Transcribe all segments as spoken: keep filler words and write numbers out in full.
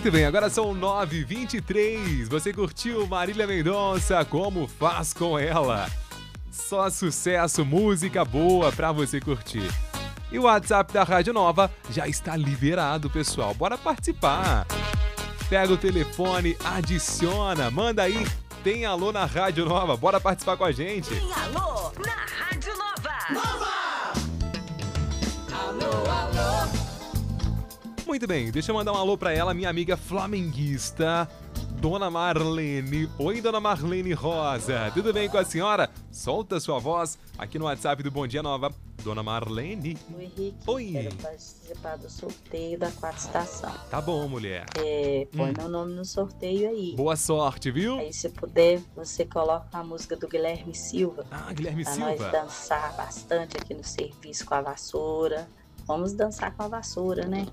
Muito bem, agora são nove e vinte e três. Você curtiu Marília Mendonça? Como faz com ela? Só sucesso, música boa pra você curtir. E o WhatsApp da Rádio Nova já está liberado, pessoal. Bora participar. Pega o telefone, adiciona, manda aí. Tem alô na Rádio Nova. Bora participar com a gente. Tem alô na Rádio Nova. Nova! Alô, alô. Muito bem, deixa eu mandar um alô pra ela, minha amiga flamenguista, Dona Marlene. Oi, Dona Marlene Rosa. Tudo bem com a senhora? Solta sua voz aqui no WhatsApp do Bom Dia Nova. Dona Marlene. Oi, Henrique. Oi. Quero participar do sorteio da quarta estação. Tá bom, mulher. É, põe Hum. meu nome no sorteio aí. Boa sorte, viu? Aí, se puder, você coloca a música do Guilherme Silva. Ah, Guilherme pra Silva. nós dançar bastante aqui no serviço com a vassoura. Vamos dançar com a vassoura, né?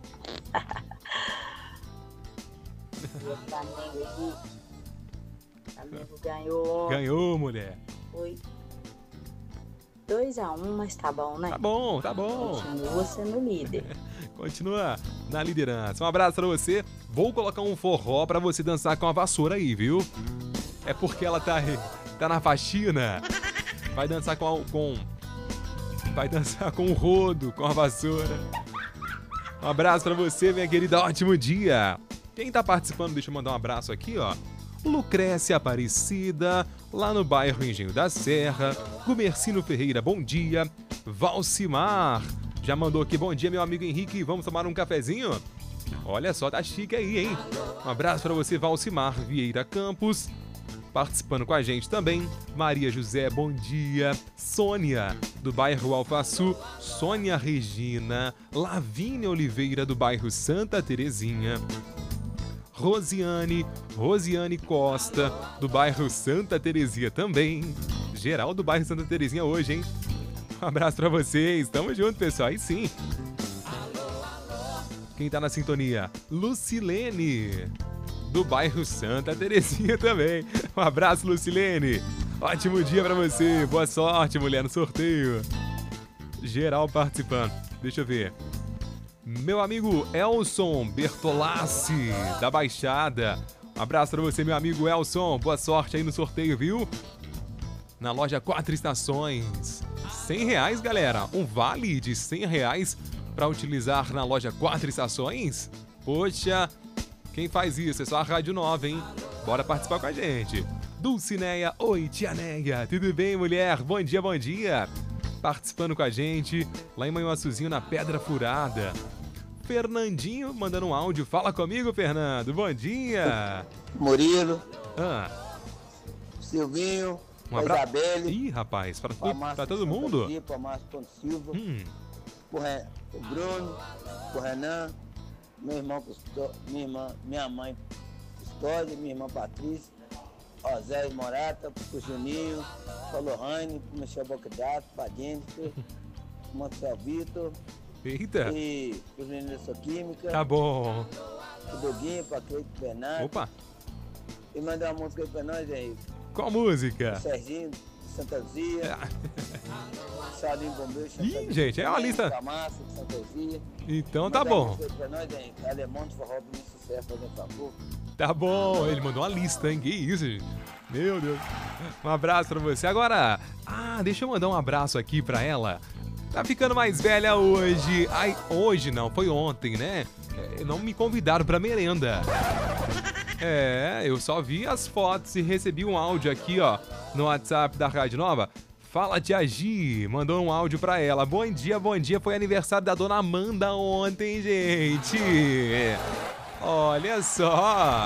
E o Flamengo, Henrique. O Flamengo ganhou. Ganhou, mulher. Foi dois a um, mas tá bom, né? Tá bom, tá bom. Continua sendo líder. Continua na liderança. Um abraço pra você. Vou colocar um forró pra você dançar com a vassoura aí, viu? É porque ela tá, tá na faxina. Vai dançar com, a, com... Vai dançar com o rodo, com a vassoura. Um abraço pra você, minha querida. Ótimo dia. Quem tá participando, deixa eu mandar um abraço aqui, ó. Lucrécia Aparecida, lá no bairro Engenho da Serra. Gumercino Ferreira, bom dia. Valcimar, já mandou aqui, bom dia, meu amigo Henrique. Vamos tomar um cafezinho? Olha só, tá chique aí, hein? Um abraço pra você, Valcimar Vieira Campos. Participando com a gente também, Maria José, bom dia. Sônia, do bairro Alfaçu. Sônia Regina. Lavínia Oliveira, do bairro Santa Terezinha. Rosiane, Rosiane Costa, do bairro Santa Terezinha também. Geral do bairro Santa Terezinha hoje, hein? Um abraço pra vocês. Tamo junto, pessoal. Aí sim. Quem tá na sintonia? Lucilene, do bairro Santa Terezinha também. Um abraço, Lucilene. Ótimo dia pra você. Boa sorte, mulher, no sorteio. Geral participando. Deixa eu ver. Meu amigo Elson Bertolassi, da Baixada. Um abraço pra você, meu amigo Elson. Boa sorte aí no sorteio, viu? Na loja Quatro Estações. cem reais, galera. Um vale de cem reais pra utilizar na loja Quatro Estações. Poxa, quem faz isso? É só a Rádio Nova, hein? Bora participar com a gente. Dulcineia, oi, tia Neia. Tudo bem, mulher? Bom dia, bom dia. Participando com a gente lá em Manhuaçuzinho, na Pedra Furada. Fernandinho mandando um áudio. Fala comigo, Fernando. Bom dia. Murilo. Ah. Silvinho. Um abraço. Isabelle. Ih, rapaz, pra, tu, pra todo mundo? Para Márcio Ponte Silva. Hum. Pro, Re, pro Bruno. Pro Renan. Meu irmão, minha irmã, minha mãe, Custódia. Minha irmã Patrícia. Osé Morata. Pro Juninho. Pro Lohane. Pro Michel Bocadato. Pra Jennifer. Pro Marcel Vitor. Eita. E os meninos da Química. Tá bom. O Doguinho, pra Cleito Bernardo. Opa. E mandar uma música aí pra nós, Henrique. Qual música? O Serginho, Santa Zia. É. Salinho Bombeiro, Santa Ih, gente, é uma lista. Camassa, Santa Zia. Então tá bom. Uma pra nós, Henrique. Alemão de forró, muito sucesso, fazendo favor. Tá bom. Ele mandou uma lista, hein? Que isso, gente. Meu Deus. Um abraço pra você. Agora, ah, deixa eu mandar um abraço aqui pra ela. Tá ficando mais velha hoje. Ai, hoje não, foi ontem, né? É, não me convidaram pra merenda. É, eu só vi as fotos e recebi um áudio aqui, ó, no WhatsApp da Rádio Nova. Fala, tia Gi, mandou um áudio pra ela. Bom dia, bom dia. Foi aniversário da dona Amanda ontem, gente. Olha só.